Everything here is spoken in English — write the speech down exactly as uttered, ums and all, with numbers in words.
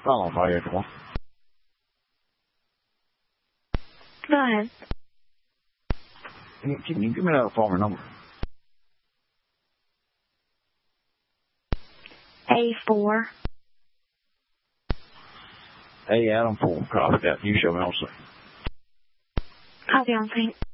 phone if I get one. Go ahead. Can you, can you give me that phone number? A four. A Adam four. Copy that. You show me also. Copy on sync.